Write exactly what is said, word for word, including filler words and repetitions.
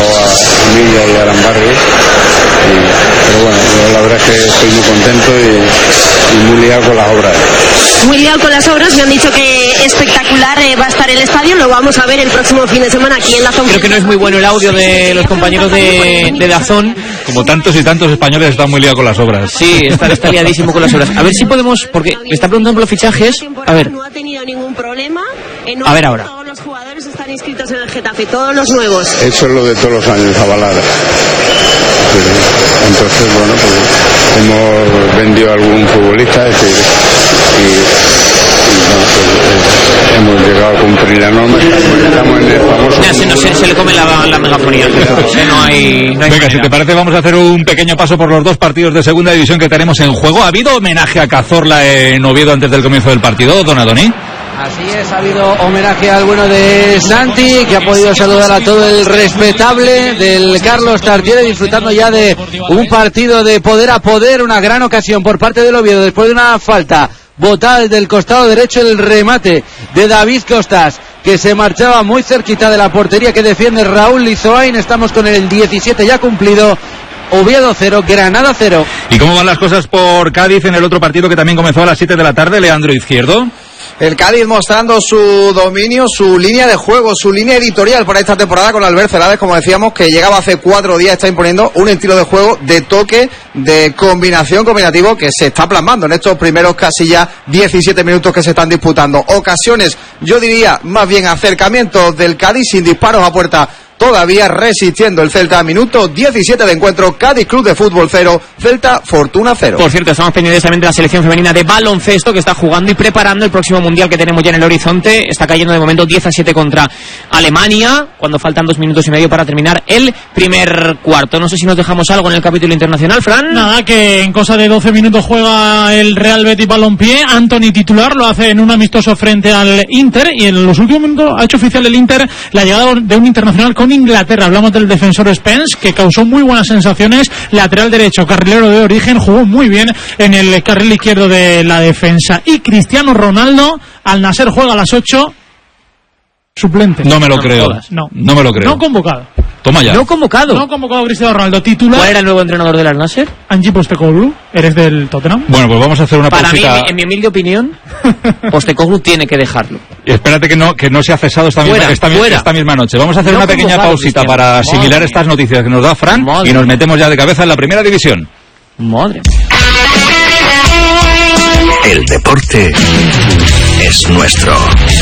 a Emilia y a Arambarri. Pero bueno, la verdad es que estoy muy contento y, y muy liado con las obras. Muy liado con las obras, me han dicho que espectacular eh, va a estar el estadio, lo vamos a ver el próximo fin de semana aquí en Dazón. Creo que no es muy bueno el audio de los compañeros de, de Dazón. Como tantos y tantos españoles están muy liados con las obras. Sí, está, está liadísimo con las obras. A ver si podemos, porque me está preguntando por los fichajes. A ver. No ha tenido ningún problema. Eh, no a ver ahora. Todos los jugadores están inscritos en el Getafe, todos los nuevos. Eso es lo de todos los años, avalar. Entonces, bueno, pues hemos vendido a algún futbolista, es decir, y, y bueno, pues, eh, hemos llegado a cumplir la norma, estamos en el famoso... Ya, se, no, se, se le come la, la megafonía, ¿eh? no hay, no hay Venga, manera. si te parece vamos a hacer un pequeño paso por los dos partidos de segunda división que tenemos en juego. ¿Ha habido homenaje a Cazorla en Oviedo antes del comienzo del partido, don Adoni? Así es, ha habido homenaje al bueno de Santi, que ha podido saludar a todo el respetable del Carlos Tartiere, disfrutando ya de un partido de poder a poder, una gran ocasión por parte del Oviedo, después de una falta botada desde el costado derecho, el remate de David Costas, que se marchaba muy cerquita de la portería que defiende Raúl Lizoain. Estamos con el diecisiete ya cumplido. Oviedo cero, Granada cero. ¿Y cómo van las cosas por Cádiz en el otro partido que también comenzó a las siete de la tarde, Leandro Izquierdo? El Cádiz mostrando su dominio, su línea de juego, su línea editorial para esta temporada con Albert Celades, como decíamos, que llegaba hace cuatro días, está imponiendo un estilo de juego de toque, de combinación, combinativo, que se está plasmando en estos primeros casi ya diecisiete minutos que se están disputando. Ocasiones, yo diría, más bien acercamientos del Cádiz sin disparos a puerta. Todavía resistiendo el Celta. Minuto diecisiete de encuentro. Cádiz Club de Fútbol cero, Celta Fortuna cero. Por cierto, estamos pendientes también de la selección femenina de baloncesto, que está jugando y preparando el próximo mundial que tenemos ya en el horizonte. Está cayendo de momento diez a siete contra Alemania, cuando faltan dos minutos y medio para terminar el primer cuarto. No sé si nos dejamos algo en el capítulo internacional, Fran. Nada, que en cosa de doce minutos juega el Real Betis Balompié. Anthony titular, lo hace en un amistoso frente al Inter, y en los últimos minutos ha hecho oficial el Inter la llegada de un internacional con Inglaterra. Hablamos del defensor Spence, que causó muy buenas sensaciones, lateral derecho, carrilero de origen, jugó muy bien en el carril izquierdo de la defensa. Y Cristiano Ronaldo, al Nasser, juega a las ocho, suplente. No me lo no, creo. No. no me lo creo. No convocado. Toma ya. No convocado. No convocado Cristiano Ronaldo, titular. ¿Cuál era el nuevo entrenador del Al Nassr? Ange Postecoglou, eres del Tottenham. Bueno, pues vamos a hacer una Para pausita. mí, en mi humilde opinión, Postecoglou tiene que dejarlo. Y espérate que no que no se ha cesado esta, Fuera, misma, esta, fuera. esta misma noche. Vamos a hacer No una pequeña convocado, pausita Cristiano. para Madre asimilar mía. estas noticias que nos da Fran Madre y nos mía. metemos ya de cabeza en la primera división. Madre. El deporte es nuestro.